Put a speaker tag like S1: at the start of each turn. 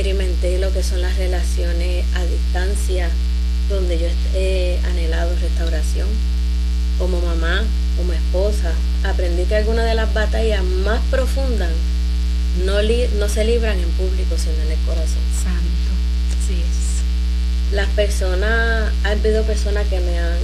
S1: experimenté lo que son las relaciones a distancia, donde yo he anhelado restauración. Como mamá, como esposa, aprendí que algunas de las batallas más profundas no se libran en público, sino en el corazón.
S2: Santo, así es.
S1: Ha habido personas que me han